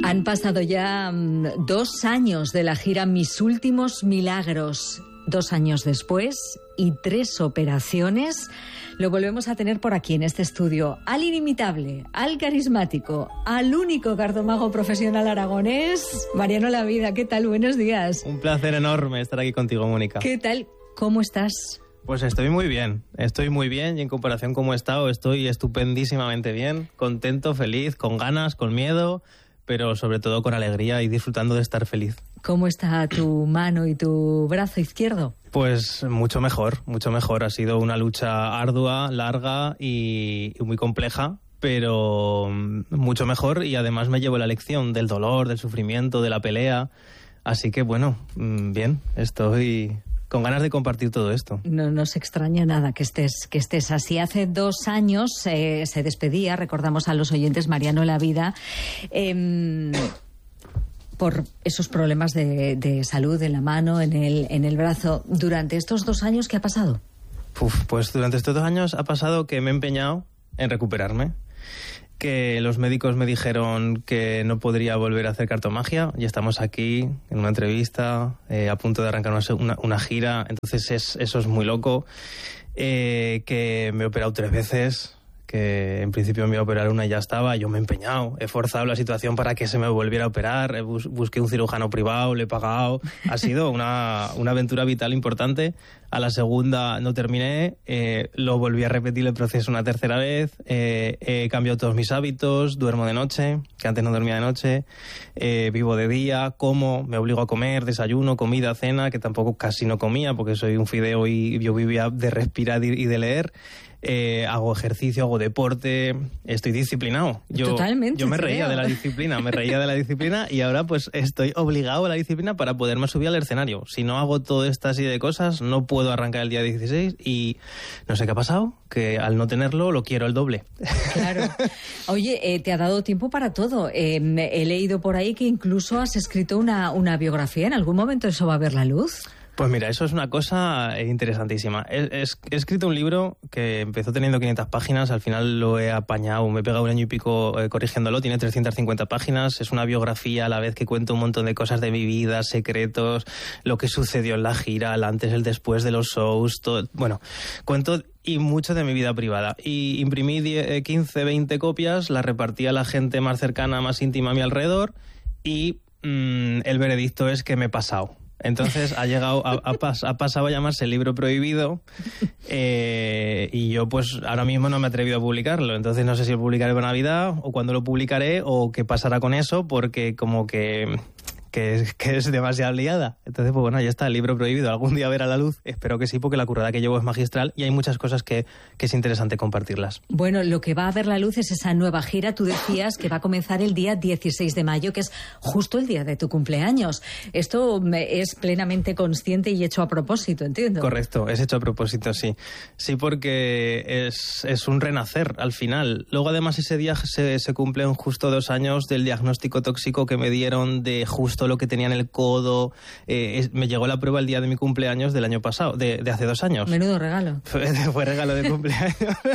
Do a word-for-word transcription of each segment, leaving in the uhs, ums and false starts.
Han pasado ya um, dos años de la gira Mis Últimos Milagros. Dos años después y tres operaciones, lo volvemos a tener por aquí en este estudio. Al inimitable, al carismático, al único cartomago profesional aragonés, Mariano Lavida. ¿Qué tal? Buenos días. Un placer enorme estar aquí contigo, Mónica. ¿Qué tal? ¿Cómo estás? Pues estoy muy bien, estoy muy bien y en comparación con cómo he estado estoy estupendísimamente bien, contento, feliz, con ganas, con miedo, pero sobre todo con alegría y disfrutando de estar feliz. ¿Cómo está tu mano y tu brazo izquierdo? Pues mucho mejor, mucho mejor. Ha sido una lucha ardua, larga y, y muy compleja, pero mucho mejor, y además me llevo la lección del dolor, del sufrimiento, de la pelea. Así que bueno, bien, estoy con ganas de compartir todo esto. No nos extraña nada que estés, que estés así. Hace dos años eh, se despedía, recordamos a los oyentes, Mariano Lavida, eh, por esos problemas de, de salud en la mano, en el, en el brazo. Durante estos dos años, ¿qué ha pasado? Uf, pues durante estos dos años ha pasado que me he empeñado en recuperarme, que los médicos me dijeron que no podría volver a hacer cartomagia, y estamos aquí en una entrevista, eh, a punto de arrancar una, una, una gira, entonces es, eso es muy loco, eh, que me he operado tres veces, que en principio me iba a operar una y ya estaba. Yo me he empeñado, he forzado la situación para que se me volviera a operar, bus busqué un cirujano privado, le he pagado, ha sido una, una aventura vital importante. A la segunda no terminé, eh, lo volví a repetir el proceso una tercera vez, eh, he cambiado todos mis hábitos, duermo de noche, que antes no dormía de noche, eh, vivo de día, como, me obligo a comer, desayuno, comida, cena, que tampoco casi no comía porque soy un fideo y yo vivía de respirar y de leer. Eh, hago ejercicio, hago deporte, estoy disciplinado. Yo, Totalmente. Yo me reía creo. de la disciplina, me reía de la disciplina y ahora pues estoy obligado a la disciplina para poderme subir al escenario. Si no hago toda esta serie de cosas, no puedo arrancar el día dieciséis y no sé qué ha pasado, que al no tenerlo lo quiero el doble. Claro. Oye, eh, te ha dado tiempo para todo. Eh, he leído por ahí que incluso has escrito una, una biografía. ¿En algún momento eso va a ver la luz? Pues mira, eso es una cosa interesantísima. He, he, he escrito un libro que empezó teniendo quinientas páginas, al final lo he apañado, me he pegado un año y pico eh, corrigiéndolo, tiene trescientas cincuenta páginas, es una biografía a la vez que cuento un montón de cosas de mi vida, secretos, lo que sucedió en la gira, el antes, el después de los shows, todo, bueno, cuento y mucho de mi vida privada. Y imprimí diez, quince, veinte copias, las repartí a la gente más cercana, más íntima a mi alrededor y mmm, el veredicto es que me he pasado. Entonces ha llegado, ha, ha, pas, ha pasado a llamarse el libro prohibido eh, y yo pues ahora mismo no me he atrevido a publicarlo. Entonces no sé si lo publicaré para Navidad o cuándo lo publicaré o qué pasará con eso, porque como que... Que es, que es demasiado liada. Entonces, pues bueno, ya está, el libro prohibido. Algún día verá la luz. Espero que sí, porque la currada que llevo es magistral y hay muchas cosas que, que es interesante compartirlas. Bueno, lo que va a ver la luz es esa nueva gira. Tú decías que va a comenzar el día dieciséis de mayo, que es justo el día de tu cumpleaños. Esto es plenamente consciente y hecho a propósito, entiendo. Correcto, es hecho a propósito, sí. Sí, porque es, es un renacer al final. Luego, además, ese día se, se cumplen justo dos años del diagnóstico tóxico que me dieron de justo todo lo que tenía en el codo. Eh, es, me llegó la prueba el día de mi cumpleaños del año pasado, de, de hace dos años. Menudo regalo. Fue, fue regalo de cumpleaños.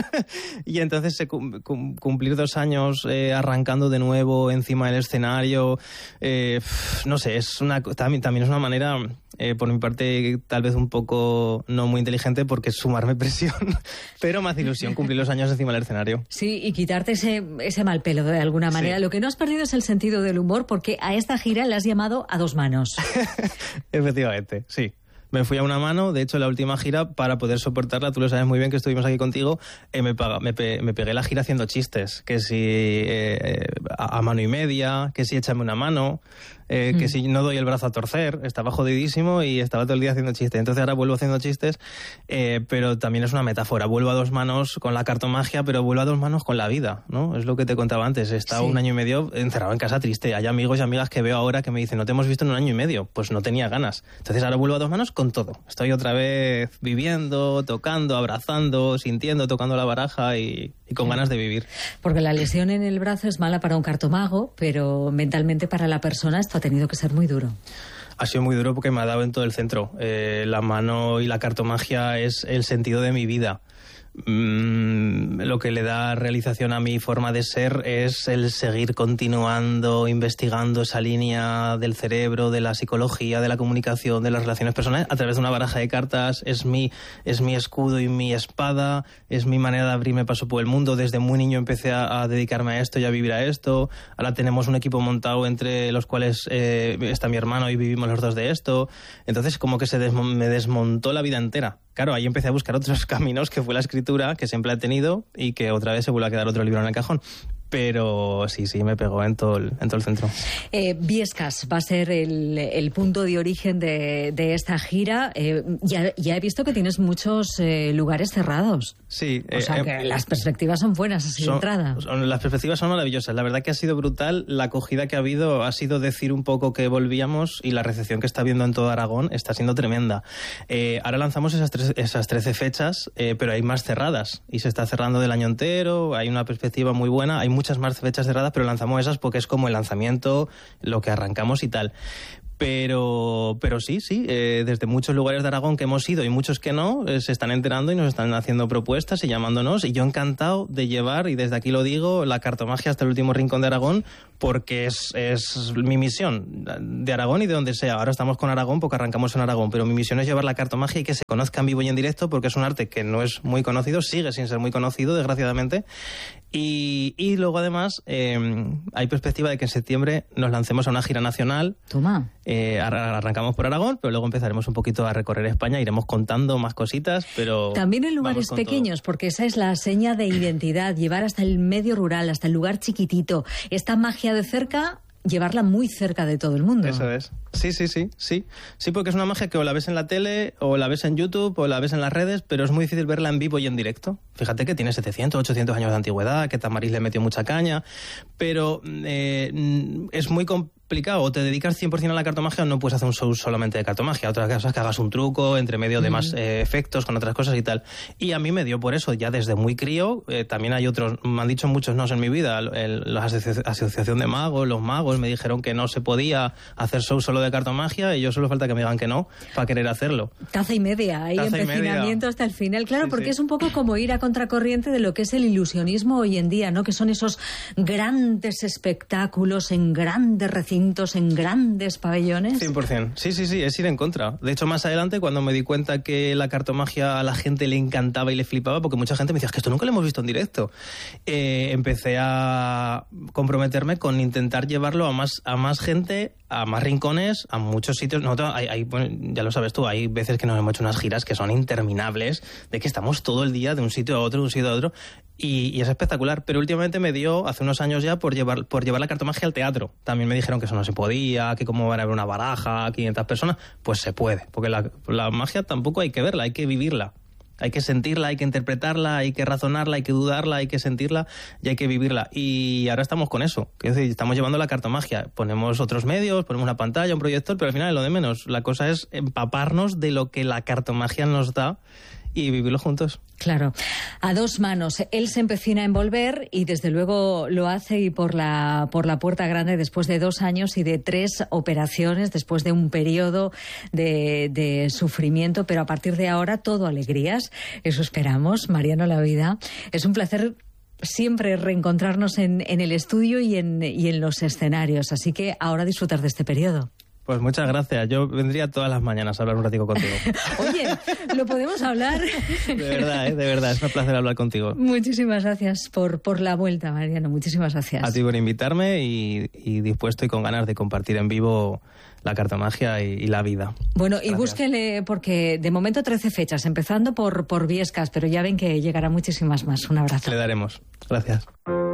Y entonces se cum, cum, cumplir dos años eh, arrancando de nuevo encima del escenario, eh, no sé, es una también, también es una manera, eh, por mi parte, tal vez un poco no muy inteligente, porque es sumarme presión, pero me hace ilusión cumplir los años encima del escenario. Sí, y quitarte ese, ese mal pelo de alguna manera. Sí. Lo que no has perdido es el sentido del humor, porque a esta gira le has llamado a dos manos. Efectivamente, sí. Me fui a una mano, de hecho la última gira, para poder soportarla, tú lo sabes muy bien que estuvimos aquí contigo, eh, me, paga, me, pe, me pegué la gira haciendo chistes, que si eh, a, a mano y media, que si échame una mano, eh, mm. que si no doy el brazo a torcer, estaba jodidísimo y estaba todo el día haciendo chistes. Entonces ahora vuelvo haciendo chistes, eh, pero también es una metáfora, vuelvo a dos manos con la cartomagia, pero vuelvo a dos manos con la vida, ¿no? Es lo que te contaba antes, he estado sí. un año y medio encerrado en casa triste, hay amigos y amigas que veo ahora que me dicen, no te hemos visto en un año y medio, pues no tenía ganas. Entonces ahora vuelvo a dos manos con todo. Estoy otra vez viviendo, tocando, abrazando, sintiendo, tocando la baraja y, y con ganas de vivir. Porque la lesión en el brazo es mala para un cartomago, pero mentalmente para la persona esto ha tenido que ser muy duro. Ha sido muy duro porque me ha dado en todo el centro. Eh, la mano y la cartomagia es el sentido de mi vida. mmm, lo que le da realización a mi forma de ser es el seguir continuando, investigando esa línea del cerebro, de la psicología, de la comunicación, de las relaciones personales, a través de una baraja de cartas. Es mi, es mi escudo y mi espada, es mi manera de abrirme paso por el mundo. Desde muy niño empecé a, a dedicarme a esto y a vivir a esto. Ahora tenemos un equipo montado entre los cuales eh, está mi hermano y vivimos los dos de esto. Entonces como que se desmo- me desmontó la vida entera. Claro, ahí empecé a buscar otros caminos, que fue la escritura, que siempre he tenido, y que otra vez se vuelve a quedar otro libro en el cajón. Pero sí, sí, me pegó en todo el, en todo el centro. Eh, Biescas va a ser el, el punto de origen de, de esta gira. Eh, ya, ya he visto que tienes muchos eh, lugares cerrados. Sí. O sea, eh, que eh, las perspectivas son buenas así de son, entrada. Son, las perspectivas son maravillosas. La verdad que ha sido brutal. La acogida que ha habido ha sido decir un poco que volvíamos, y la recepción que está habiendo en todo Aragón está siendo tremenda. Eh, ahora lanzamos esas, tres, esas trece fechas, eh, pero hay más cerradas. Y se está cerrando del año entero. Hay una perspectiva muy buena. Hay muchas más fechas cerradas, pero lanzamos esas porque es como el lanzamiento, lo que arrancamos y tal. Pero, pero sí, sí, eh, desde muchos lugares de Aragón que hemos ido y muchos que no, eh, se están enterando y nos están haciendo propuestas y llamándonos, y yo encantado de llevar, y desde aquí lo digo, la cartomagia hasta el último rincón de Aragón, porque es, es mi misión, de Aragón y de donde sea. Ahora estamos con Aragón porque arrancamos en Aragón, pero mi misión es llevar la cartomagia y que se conozca en vivo y en directo, porque es un arte que no es muy conocido, sigue sin ser muy conocido, desgraciadamente. Y, y luego además eh, hay perspectiva de que en septiembre nos lancemos a una gira nacional. Toma. Eh, arrancamos por Aragón, pero luego empezaremos un poquito a recorrer España, iremos contando más cositas, pero... También en lugares pequeños, todo. Porque esa es la seña de identidad, llevar hasta el medio rural, hasta el lugar chiquitito. Esta magia de cerca, llevarla muy cerca de todo el mundo. Eso es. Sí, sí, sí, sí. Sí, porque es una magia que o la ves en la tele, o la ves en YouTube, o la ves en las redes, pero es muy difícil verla en vivo y en directo. Fíjate que tiene setecientos, ochocientos años de antigüedad, que Tamariz le metió mucha caña, pero eh, es muy complicado. O te dedicas cien por ciento a la cartomagia, o no puedes hacer un show solamente de cartomagia. Otra cosa es que hagas un truco entre medio de mm. más eh, efectos con otras cosas y tal. Y a mí me dio por eso, ya desde muy crío. Eh, también hay otros, me han dicho muchos nos en mi vida, el, la asoci- asociación de magos, los magos me dijeron que no se podía hacer show solo de cartomagia, y yo solo falta que me digan que no para querer hacerlo. Taza y media, ahí empecinamiento hasta el final, claro, sí, porque sí. Es un poco como ir a contracorriente de lo que es el ilusionismo hoy en día, ¿no? Que son esos grandes espectáculos en grandes recintos, en grandes pabellones. cien por ciento. Sí, sí, sí, es ir en contra. De hecho, más adelante, cuando me di cuenta que la cartomagia a la gente le encantaba y le flipaba, porque mucha gente me decía, es que esto nunca lo hemos visto en directo, eh, empecé a comprometerme con intentar llevarlo a más, a más gente, a más rincones, a muchos sitios. Nosotros, hay, hay, bueno, ya lo sabes tú, hay veces que nos hemos hecho unas giras que son interminables, de que estamos todo el día de un sitio a otro, de un sitio a otro, y, y es espectacular. Pero últimamente me dio, hace unos años ya, por llevar, por llevar la cartomagia al teatro. También me dijeron que eso no se podía, que cómo van a ver una baraja, quinientas personas. Pues se puede, porque la, la magia tampoco hay que verla, hay que vivirla. Hay que sentirla, hay que interpretarla, hay que razonarla, hay que dudarla, hay que sentirla y hay que vivirla. Y ahora estamos con eso. Es decir, estamos llevando la cartomagia. Ponemos otros medios, ponemos una pantalla, un proyector, pero al final es lo de menos. La cosa es empaparnos de lo que la cartomagia nos da y vivirlo juntos. Claro, a dos manos. Él se empecina en volver y desde luego lo hace, y por la por la puerta grande, después de dos años y de tres operaciones, después de un periodo de, de sufrimiento, pero a partir de ahora todo alegrías. Eso esperamos. Mariano La Vida, es un placer siempre reencontrarnos en, en el estudio y en, y en los escenarios, así que ahora disfrutar de este periodo. Pues muchas gracias. Yo vendría todas las mañanas a hablar un ratico contigo. Oye, ¿lo podemos hablar? De verdad, ¿eh? De verdad. Es un placer hablar contigo. Muchísimas gracias por, por la vuelta, Mariano. Muchísimas gracias. A ti por invitarme y, y dispuesto y con ganas de compartir en vivo la cartomagia y, y la vida. Bueno, gracias. Y búsquele, porque de momento trece fechas, empezando por, por Biescas, pero ya ven que llegará muchísimas más. Un abrazo. Le daremos. Gracias.